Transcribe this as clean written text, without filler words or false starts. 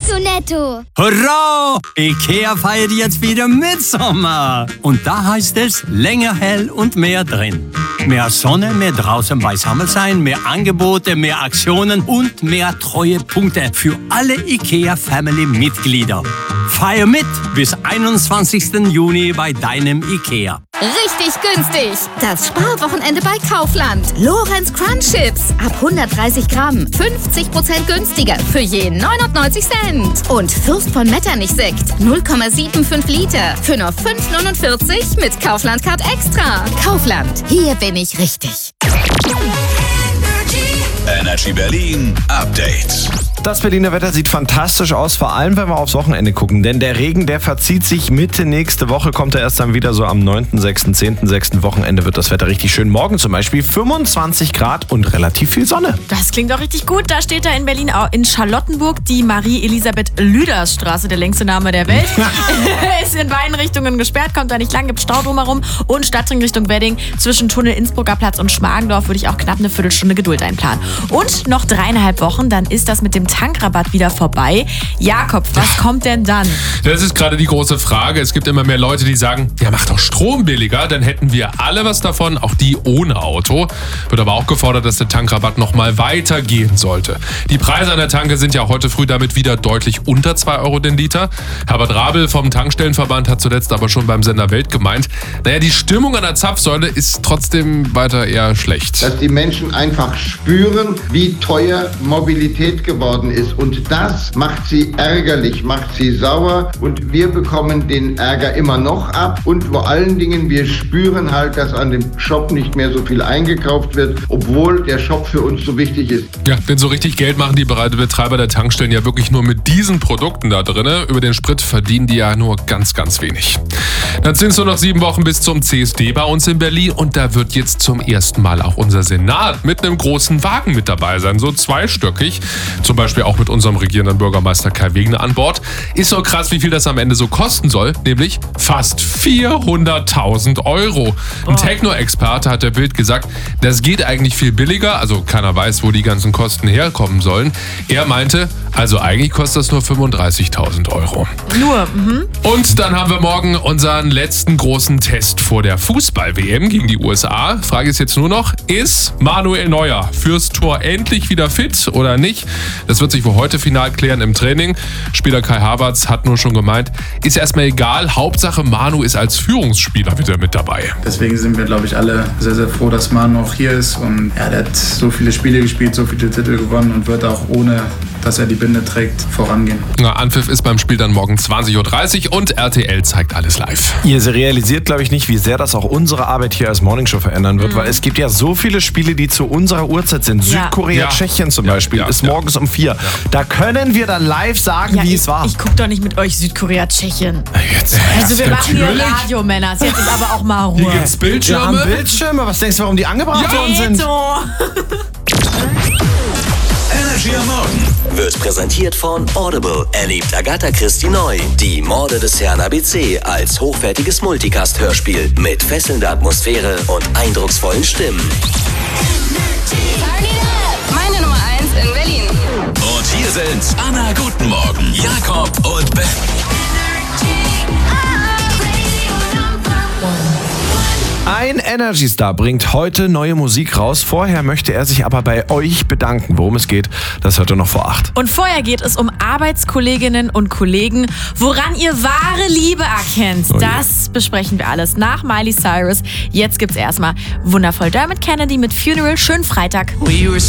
zu netto. Hurra! IKEA feiert jetzt wieder Mitsommer. Und da heißt es länger hell und mehr drin. Mehr Sonne, mehr draußen beisammen sein, mehr Angebote, mehr Aktionen und mehr Treuepunkte für alle IKEA-Family-Mitglieder. Feier mit bis 21. Juni bei deinem IKEA. Richtig günstig. Das Sparwochenende bei Kaufland. Lorenz Crunch Chips. Ab 130 Gramm. 50% günstiger für je 99 Cent. Und Fürst von Metternich Sekt. 0,75 Liter. Für nur 5,49 mit Kaufland Card Extra. Kaufland. Hier bin ich richtig. Energy Berlin Update. Das Berliner Wetter sieht fantastisch aus, vor allem wenn wir aufs Wochenende gucken. Denn der Regen, der verzieht sich Mitte nächste Woche, kommt er erst dann wieder so am 9., 6., 10., 6. Wochenende wird das Wetter richtig schön. Morgen zum Beispiel 25 Grad und relativ viel Sonne. Das klingt doch richtig gut. Da steht da in Berlin, in Charlottenburg, die Marie-Elisabeth-Lüders-Straße, der längste Name der Welt. Ist in beiden Richtungen gesperrt, kommt da nicht lang, gibt Stau drumherum. Und Stadtring Richtung Wedding zwischen Tunnel Innsbrucker Platz und Schmargendorf würde ich auch knapp eine Viertelstunde Geduld einplanen. Und noch 3,5 Wochen, dann ist das mit dem Tankrabatt wieder vorbei. Jakob, was kommt denn dann? Das ist gerade die große Frage. Es gibt immer mehr Leute, die sagen, ja, mach doch Strom billiger, dann hätten wir alle was davon, auch die ohne Auto. Wird aber auch gefordert, dass der Tankrabatt noch mal weitergehen sollte. Die Preise an der Tanke sind ja heute früh damit wieder deutlich unter 2 Euro den Liter. Herbert Rabel vom Tankstellenverband hat zuletzt aber schon beim Sender Welt gemeint, naja, die Stimmung an der Zapfsäule ist trotzdem weiter eher schlecht. Dass die Menschen einfach spüren, wie teuer Mobilität geworden ist. Und das macht sie ärgerlich, macht sie sauer. Und wir bekommen den Ärger immer noch ab. Und vor allen Dingen, wir spüren halt, dass an dem Shop nicht mehr so viel eingekauft wird, obwohl der Shop für uns so wichtig ist. Ja, denn so richtig Geld machen die Betreiber der Tankstellen ja wirklich nur mit diesen Produkten da drin. Über den Sprit verdienen die ja nur ganz, ganz wenig. Dann sind es nur noch 7 Wochen bis zum CSD bei uns in Berlin. Und da wird jetzt zum ersten Mal auch unser Senat mit einem großen Wagen mit dabei sein. So zweistöckig. Zum Beispiel auch mit unserem regierenden Bürgermeister Kai Wegener an Bord. Ist so krass, wie viel das am Ende so kosten soll. Nämlich fast 400.000 Euro. Ein Techno-Experte hat der Bild gesagt, das geht eigentlich viel billiger. Also keiner weiß, wo die ganzen Kosten herkommen sollen. Er meinte, also eigentlich kostet das nur 35.000 Euro. Nur, Und dann haben wir morgen unseren letzten großen Test vor der Fußball-WM gegen die USA. Frage ist jetzt nur noch, ist Manuel Neuer fürs Tor endlich wieder fit oder nicht? Das wird sich wohl heute final klären im Training. Spieler Kai Havertz hat nur schon gemeint, ist erstmal egal, Hauptsache Manu ist als Führungsspieler wieder mit dabei. Deswegen sind wir, glaube ich, alle sehr, sehr froh, dass Manu auch hier ist. Und ja, der hat so viele Spiele gespielt, so viele Titel gewonnen und wird auch ohne, dass er die Binde trägt, vorangehen. Na, Anpfiff ist beim Spiel dann morgen 20.30 Uhr und RTL zeigt alles live. Ihr realisiert, glaube ich, nicht, wie sehr das auch unsere Arbeit hier als Morningshow verändern wird, weil es gibt ja so viele Spiele, die zu unserer Uhrzeit sind. Ja. Südkorea, Tschechien zum Beispiel, ist morgens um 4. Da können wir dann live sagen, wie es war. Ich gucke doch nicht mit euch Südkorea, Tschechien. Jetzt, Also wir machen hier Radio, Männer. Jetzt ist aber auch mal Ruhe. Hier gibt's wir Bildschirme. haben Bildschirme. Was denkst du, warum die angebracht worden sind? Energy am Morgen wird präsentiert von Audible. Erlebt Agatha Christie neu. Die Morde des Herrn ABC als hochwertiges Multicast-Hörspiel mit fesselnder Atmosphäre und eindrucksvollen Stimmen. Meine Nummer 1 in Berlin. Und hier sind Anna Guten Morgen, Jakob und Ben. Ein Energy-Star bringt heute neue Musik raus. Vorher möchte er sich aber bei euch bedanken. Worum es geht, das hört er noch vor 8. Und vorher geht es um Arbeitskolleginnen und Kollegen, woran ihr wahre Liebe erkennt. Das besprechen wir alles nach Miley Cyrus. Jetzt gibt's erstmal wundervoll Dermot Kennedy mit Funeral. Schönen Freitag. We were